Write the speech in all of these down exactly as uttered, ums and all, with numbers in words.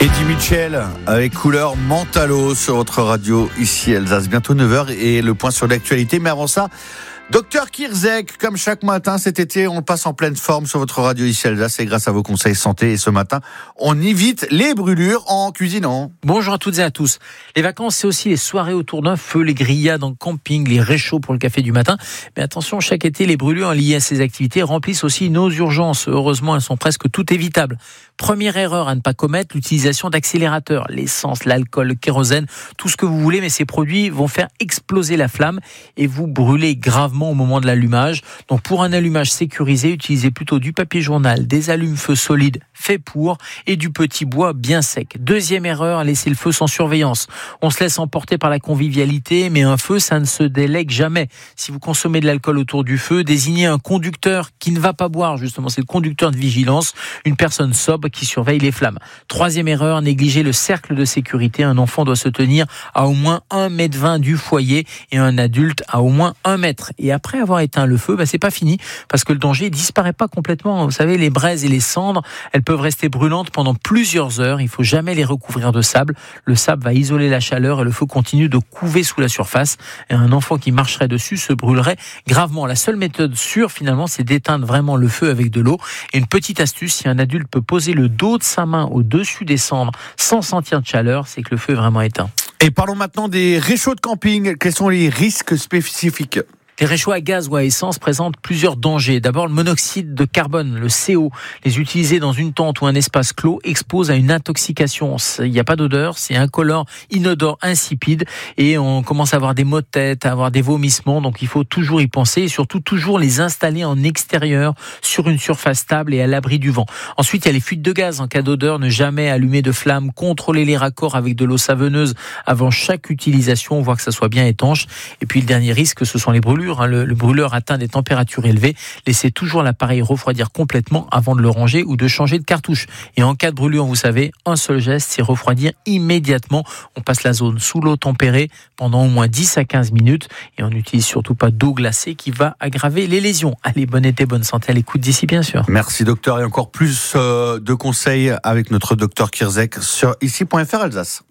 Eddie Mitchell avec couleur Mentalo sur votre radio ici Alsace. Bientôt neuf heures et le point sur l'actualité. Mais avant ça, Docteur Kirzek, comme chaque matin cet été, on passe en pleine forme sur votre radio ici Alsace et grâce à vos conseils santé. Et ce matin, on évite les brûlures en cuisinant. Bonjour à toutes et à tous. Les vacances, c'est aussi les soirées autour d'un feu, les grillades en camping, les réchauds pour le café du matin. Mais attention, chaque été, les brûlures liées à ces activités remplissent aussi nos urgences. Heureusement, elles sont presque toutes évitables. Première erreur à ne pas commettre, l'utilisation d'accélérateurs, l'essence, l'alcool, le kérosène, tout ce que vous voulez, mais ces produits vont faire exploser la flamme et vous brûler gravement au moment de l'allumage. Donc pour un allumage sécurisé, utilisez plutôt du papier journal, des allumes-feu solides faits pour et du petit bois bien sec. Deuxième erreur, laisser le feu sans surveillance. On se laisse emporter par la convivialité, mais un feu, ça ne se délègue jamais. Si vous consommez de l'alcool autour du feu, désignez un conducteur qui ne va pas boire, justement, c'est le conducteur de vigilance, une personne sobre qui surveille les flammes. Troisième erreur, négliger le cercle de sécurité. Un enfant doit se tenir à au moins un mètre vingt du foyer et un adulte à au moins un mètre. Et après avoir éteint le feu, bah, c'est pas fini parce que le danger disparaît pas complètement. Vous savez, les braises et les cendres, elles peuvent rester brûlantes pendant plusieurs heures. Il faut jamais les recouvrir de sable. Le sable va isoler la chaleur et le feu continue de couver sous la surface. Et un enfant qui marcherait dessus se brûlerait gravement. La seule méthode sûre, finalement, c'est d'éteindre vraiment le feu avec de l'eau. Et une petite astuce, si un adulte peut poser le dos de sa main au-dessus des cendres sans sentir de chaleur, c'est que le feu est vraiment éteint. Et parlons maintenant des réchauds de camping. Quels sont les risques spécifiques ? Les réchauds à gaz ou à essence présentent plusieurs dangers. D'abord, le monoxyde de carbone, le C O. Les utiliser dans une tente ou un espace clos expose à une intoxication. Il n'y a pas d'odeur, c'est incolore, inodore, insipide. Et on commence à avoir des maux de tête, à avoir des vomissements. Donc il faut toujours y penser et surtout toujours les installer en extérieur, sur une surface stable et à l'abri du vent. Ensuite, il y a les fuites de gaz. En cas d'odeur, ne jamais allumer de flamme. Contrôler les raccords avec de l'eau savonneuse avant chaque utilisation, voir que ça soit bien étanche. Et puis le dernier risque, ce sont les brûlures. Le, le brûleur atteint des températures élevées. Laissez toujours l'appareil refroidir complètement avant de le ranger ou de changer de cartouche. Et en cas de brûlure, vous savez, un seul geste, c'est refroidir immédiatement. On passe la zone sous l'eau tempérée pendant au moins dix à quinze minutes et on n'utilise surtout pas d'eau glacée qui va aggraver les lésions. Allez, bonne été, bonne santé à l'écoute d'ici, bien sûr. Merci docteur, et encore plus euh, de conseils avec notre docteur Kirzek sur ici point f r Alsace.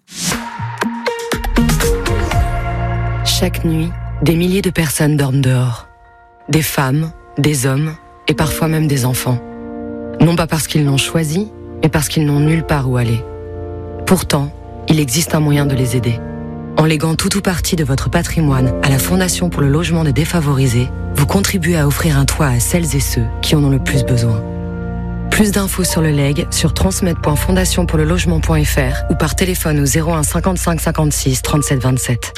Chaque nuit, des milliers de personnes dorment dehors. Des femmes, des hommes et parfois même des enfants. Non pas parce qu'ils l'ont choisi, mais parce qu'ils n'ont nulle part où aller. Pourtant, il existe un moyen de les aider. En léguant tout ou partie de votre patrimoine à la Fondation pour le logement des défavorisés, vous contribuez à offrir un toit à celles et ceux qui en ont le plus besoin. Plus d'infos sur le legs sur transmettre point fondation pour le logement point f r ou par téléphone au zéro un cinquante-cinq cinquante-six trente-sept vingt-sept.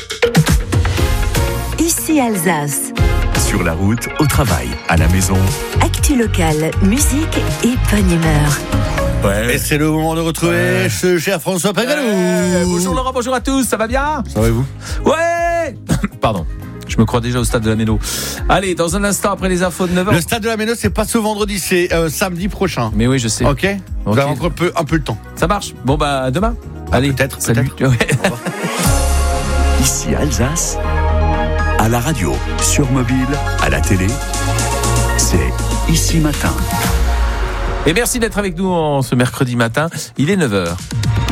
Ici Alsace. Sur la route, au travail, à la maison. Actu locale, musique et bonne humeur. Ouais. Et c'est le moment de retrouver ouais. ce cher François Pagalou. Ouais. Bonjour Laurent, bonjour à tous, ça va bien ? Ça va et vous ? Ouais. Pardon. Je me crois déjà au stade de la Méno. Allez, dans un instant après les infos de neuf heures. Le stade de la Méno, c'est pas ce vendredi, c'est euh, samedi prochain. Mais oui, je sais. Ok. Vous okay. avez encore un peu, un peu le temps. Ça marche. Bon bah demain. Ah, allez, peut-être. Salut. Peut-être. Ouais. Ici Alsace, à la radio, sur mobile, à la télé, c'est Ici Matin. Et merci d'être avec nous en ce mercredi matin. Il est neuf heures.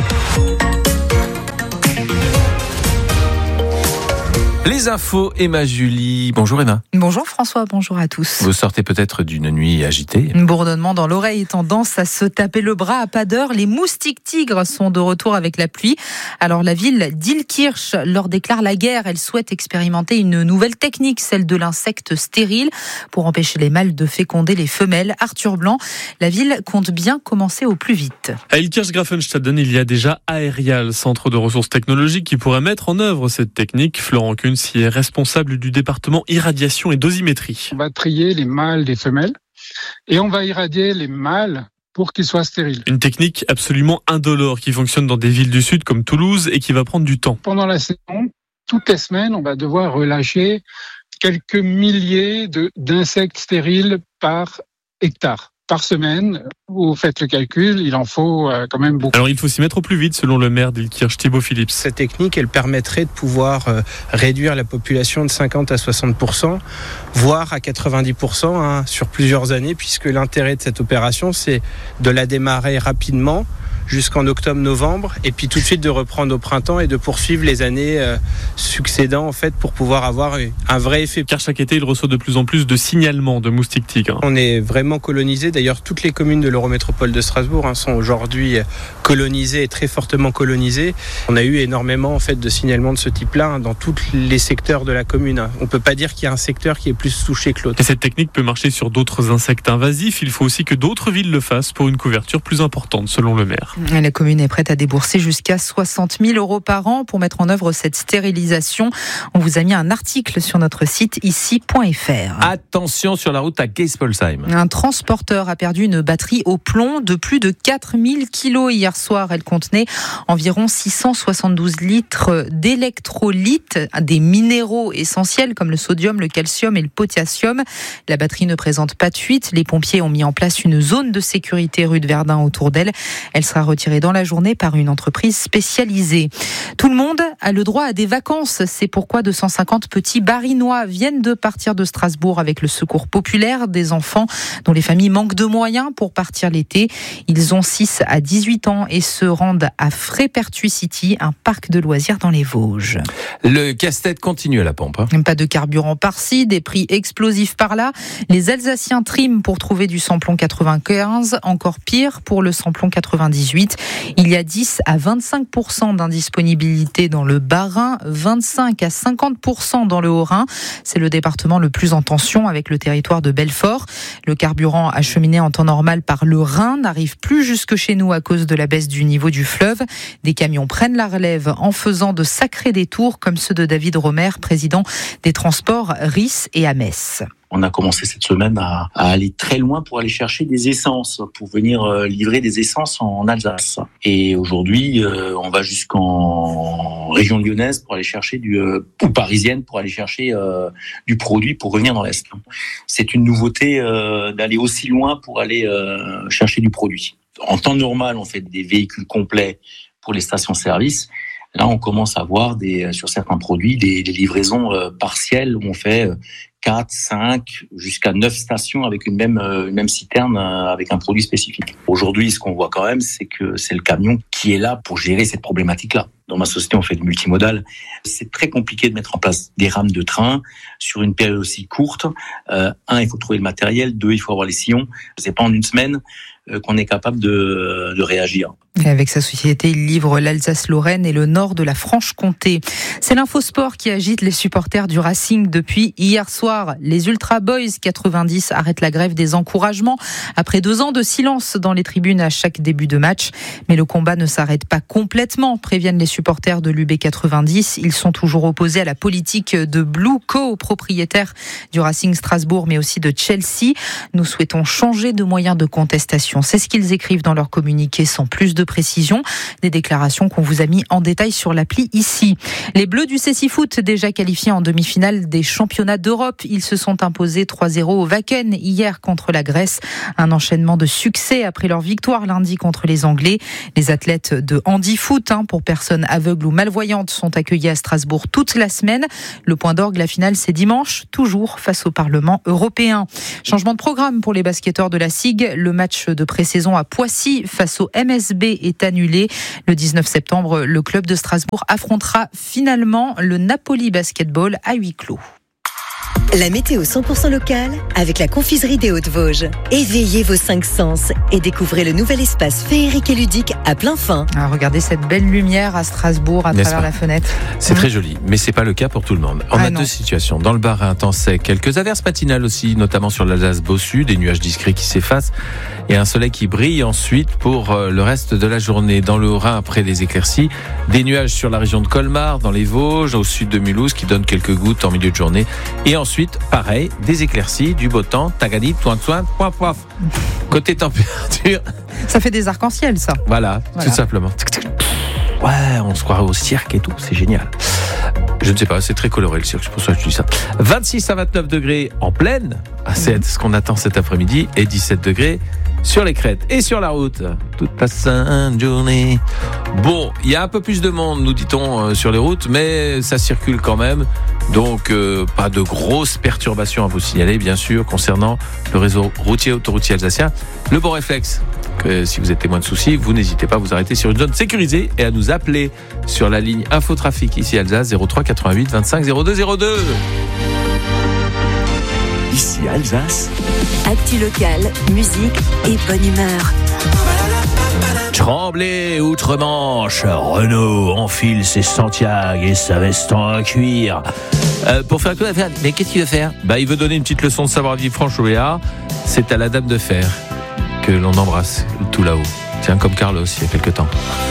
Les infos, Emma Julie. Bonjour Emma. Bonjour François, bonjour à tous. Vous sortez peut-être d'une nuit agitée. Un bourdonnement dans l'oreille et tendance à se taper le bras à pas d'heure. Les moustiques tigres sont de retour avec la pluie. Alors la ville d'Illkirch leur déclare la guerre. Elle souhaite expérimenter une nouvelle technique, celle de l'insecte stérile, pour empêcher les mâles de féconder les femelles. Arthur Blanc, la ville compte bien commencer au plus vite. À Illkirch-Grafenstaden, il y a déjà Aerial, centre de ressources technologiques qui pourrait mettre en œuvre cette technique. Florent Kuhn est responsable du département irradiation et dosimétrie. On va trier les mâles des femelles et on va irradier les mâles pour qu'ils soient stériles. Une technique absolument indolore qui fonctionne dans des villes du sud comme Toulouse et qui va prendre du temps. Pendant la saison, toutes les semaines, on va devoir relâcher quelques milliers de, d'insectes stériles par hectare. Par semaine, vous faites le calcul, il en faut euh, quand même beaucoup. Alors il faut s'y mettre au plus vite selon le maire d'Illkirch, Thibaut Phillips. Cette technique, elle permettrait de pouvoir euh, réduire la population de cinquante à soixante pour cent, voire à quatre-vingt-dix pour cent hein, sur plusieurs années, puisque l'intérêt de cette opération, c'est de la démarrer rapidement, jusqu'en octobre-novembre, et puis tout de suite de reprendre au printemps et de poursuivre les années euh, succédant en fait pour pouvoir avoir un vrai effet. Car chaque été, il reçoit de plus en plus de signalements de moustiques tigres. On est vraiment colonisé. D'ailleurs, toutes les communes de l'Eurométropole de Strasbourg hein, sont aujourd'hui colonisées et très fortement colonisées. On a eu énormément en fait de signalements de ce type-là hein, dans tous les secteurs de la commune. On peut pas dire qu'il y a un secteur qui est plus touché que l'autre. Et cette technique peut marcher sur d'autres insectes invasifs. Il faut aussi que d'autres villes le fassent pour une couverture plus importante, selon le maire. La commune est prête à débourser jusqu'à soixante mille euros par an pour mettre en œuvre cette stérilisation. On vous a mis un article sur notre site ici point f r. Attention sur la route à Geispolsheim. Un transporteur a perdu une batterie au plomb de plus de quatre mille kilos hier soir. Elle contenait environ six cent soixante-douze litres d'électrolytes, des minéraux essentiels comme le sodium, le calcium et le potassium. La batterie ne présente pas de fuite. Les pompiers ont mis en place une zone de sécurité rue de Verdun autour d'elle. Elle sera retirée dans la journée par une entreprise spécialisée. Tout le monde a le droit à des vacances. C'est pourquoi deux cent cinquante petits Barinois viennent de partir de Strasbourg avec le secours populaire des enfants dont les familles manquent de moyens pour partir l'été. Ils ont six à dix-huit ans et se rendent à Frépertuis City, un parc de loisirs dans les Vosges. Le casse-tête continue à la pompe. Hein. Pas de carburant par-ci, des prix explosifs par-là. Les Alsaciens triment pour trouver du samplon quatre-vingt-quinze. Encore pire pour le samplon quatre-vingt-dix-huit. Il y a dix à vingt-cinq pour cent d'indisponibilité dans le Bas-Rhin, vingt-cinq à cinquante pour cent dans le Haut-Rhin. C'est le département le plus en tension avec le territoire de Belfort. Le carburant acheminé en temps normal par le Rhin n'arrive plus jusque chez nous à cause de la baisse du niveau du fleuve. Des camions prennent la relève en faisant de sacrés détours comme ceux de David Romer, président des transports R I S et A M E S. On a commencé cette semaine à, à aller très loin pour aller chercher des essences, pour venir euh, livrer des essences en Alsace. Et aujourd'hui, euh, on va jusqu'en région lyonnaise pour aller chercher du, euh, ou parisienne pour aller chercher euh, du produit pour revenir dans l'Est. C'est une nouveauté euh, d'aller aussi loin pour aller euh, chercher du produit. En temps normal, on fait des véhicules complets pour les stations-service. Là, on commence à voir des, sur certains produits des, des livraisons euh, partielles où on fait euh, quatre, cinq, jusqu'à neuf stations avec une même, euh, une même citerne euh, avec un produit spécifique. Aujourd'hui, ce qu'on voit quand même, c'est que c'est le camion qui est là pour gérer cette problématique-là. Dans ma société, on fait du multimodal. C'est très compliqué de mettre en place des rames de train sur une période aussi courte. Euh, un, il faut trouver le matériel. Deux, il faut avoir les sillons. C'est pas en une semaine euh, qu'on est capable de, de réagir. Et avec sa société, il livre l'Alsace-Lorraine et le nord de la Franche-Comté. C'est l'Infosport qui agite les supporters du Racing depuis hier soir. Les Ultra Boys quatre-vingt-dix arrêtent la grève des encouragements après deux ans de silence dans les tribunes à chaque début de match. Mais le combat ne s'arrête pas complètement, préviennent les supporters de l'U B quatre-vingt-dix. Ils sont toujours opposés à la politique de Blue Co, propriétaire du Racing Strasbourg, mais aussi de Chelsea. Nous souhaitons changer de moyen de contestation. C'est ce qu'ils écrivent dans leur communiqué sans plus de précision. Des déclarations qu'on vous a mis en détail sur l'appli ici. Les Bleus du Cécifoot, déjà qualifiés en demi-finale des championnats d'Europe. Ils se sont imposés trois zéro au Wacken hier contre la Grèce. Un enchaînement de succès après leur victoire lundi contre les Anglais. Les athlètes de handi-foot, hein, pour personnes aveugles ou malvoyantes, sont accueillis à Strasbourg toute la semaine. Le point d'orgue, la finale, c'est dimanche, toujours face au Parlement européen. Changement de programme pour les basketteurs de la S I G. Le match de pré-saison à Poissy face au M S B est annulé. Le dix-neuf septembre, le club de Strasbourg affrontera finalement le Napoli Basketball à huis clos. La météo cent pour cent locale avec la confiserie des Hauts-de-Vosges. Éveillez vos cinq sens et découvrez le nouvel espace féerique et ludique à plein fin. Ah, regardez cette belle lumière à Strasbourg à N'est-ce travers pas la fenêtre. C'est mmh. très joli, mais c'est pas le cas pour tout le monde. On ah a non. deux situations. Dans le Bas-Rhin, un temps sec, quelques averses matinales aussi, notamment sur l'Alsace-Bossu, des nuages discrets qui s'effacent et un soleil qui brille ensuite pour le reste de la journée. Dans le Haut-Rhin, après des éclaircies, des nuages sur la région de Colmar, dans les Vosges, au sud de Mulhouse, qui donnent quelques gouttes en milieu de journée. Et ensuite, pareil, des éclaircies, du beau temps, tagadi, toin, toin, poif, poif. Côté température. Ça fait des arcs-en-ciel, ça. Voilà, voilà, tout simplement. Ouais, on se croirait au cirque et tout, c'est génial. Je ne sais pas, c'est très coloré le cirque, c'est pour ça que je dis ça. vingt-six à vingt-neuf degrés en plaine, c'est ce qu'on attend cet après-midi, et dix-sept degrés sur les crêtes et sur la route. Toute la sainte journée. Bon, il y a un peu plus de monde, nous dit-on, euh, sur les routes, mais ça circule quand même. Donc, euh, pas de grosses perturbations à vous signaler, bien sûr, concernant le réseau routier autoroutier alsacien. Le bon réflexe que si vous êtes témoin de soucis, vous n'hésitez pas à vous arrêter sur une zone sécurisée et à nous appeler sur la ligne Infotrafic ici Alsace zéro trois quatre-vingt-huit vingt-cinq zéro deux zéro deux. Ici Alsace. Actu locale, musique et bonne humeur. Tremblay, outre-Manche, Renault enfile ses Santiago et sa veste en cuir. Euh, pour faire quoi faire Mais qu'est-ce qu'il veut faire Bah, il veut donner une petite leçon de savoir-vivre franche-Oléa. C'est à la Dame de Fer que l'on embrasse tout là-haut. Tiens, comme Carlos il y a quelque temps.